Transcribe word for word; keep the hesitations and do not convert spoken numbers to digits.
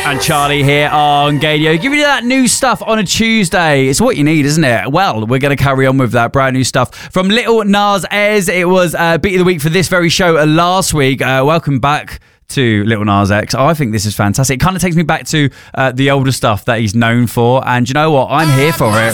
And Charlie here on Gadio, giving you that new stuff on a Tuesday. It's what you need, isn't it? Well, we're going to carry on with that brand new stuff from Lil Nas X. It was uh, Beat of the Week for this very show uh, last week. Uh, welcome back to Lil Nas X. Oh, I think this is fantastic. It kind of takes me back to uh, the older stuff that he's known for. And you know what? I'm here for it.